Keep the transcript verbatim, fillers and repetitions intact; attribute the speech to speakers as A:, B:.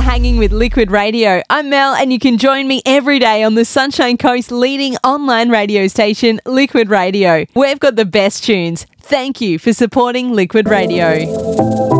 A: Hanging with Liquid Radio. I'm Mel, and you can join me every day on the Sunshine Coast's leading online radio station, Liquid Radio. We've got the best tunes. Thank you for supporting Liquid Radio.